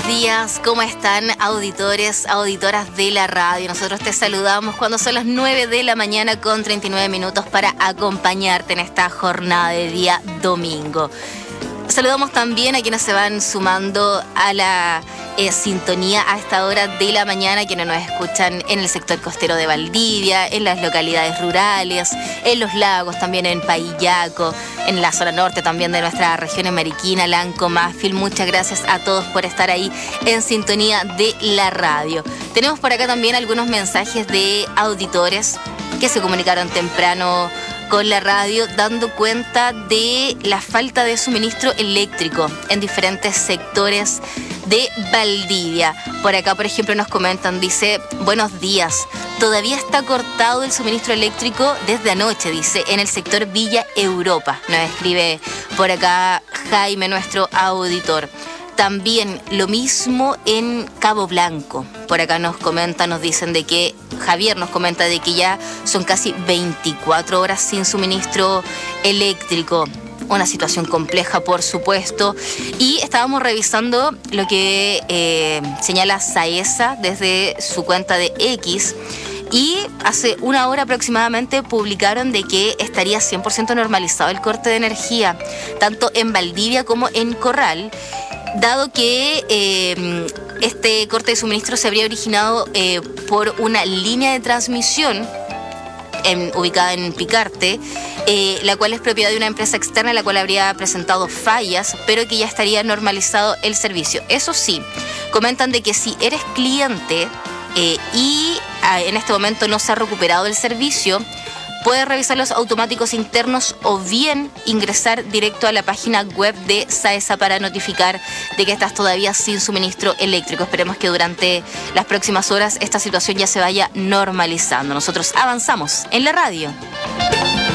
días, ¿cómo están auditores, auditoras de la radio? Nosotros te saludamos cuando son las 9 de la mañana con 39 minutos para acompañarte en esta jornada de día domingo. Saludamos también a quienes se van sumando a la sintonía a esta hora de la mañana, quienes nos escuchan en el sector costero de Valdivia, en las localidades rurales, en los lagos, también en Pahillaco, en la zona norte también de nuestra región en Mariquina, Lanco, Mafil. Muchas gracias a todos por estar ahí en sintonía de la radio. Tenemos por acá también algunos mensajes de auditores que se comunicaron temprano con la radio, dando cuenta de la falta de suministro eléctrico en diferentes sectores de Valdivia. Por acá, por ejemplo, nos comentan, dice, buenos días, todavía está cortado el suministro eléctrico desde anoche, dice, en el sector Villa Europa. Nos escribe por acá Jaime, nuestro auditor. También lo mismo en Cabo Blanco. Por acá nos comenta, nos dicen de que, Javier nos comenta de que ya son casi 24 horas sin suministro eléctrico. Una situación compleja, por supuesto. Y estábamos revisando lo que señala SAESA desde su cuenta de X. Y hace una hora aproximadamente publicaron de que estaría 100% normalizado el corte de energía, tanto en Valdivia como en Corral, dado que este corte de suministro se habría originado por una línea de transmisión ubicada en Picarte, la cual es propiedad de una empresa externa, la cual habría presentado fallas, pero que ya estaría normalizado el servicio. Eso sí, comentan de que si eres cliente y en este momento no se ha recuperado el servicio, puedes revisar los automáticos internos o bien ingresar directo a la página web de SAESA para notificar de que estás todavía sin suministro eléctrico. Esperemos que durante las próximas horas esta situación ya se vaya normalizando. Nosotros avanzamos en la radio.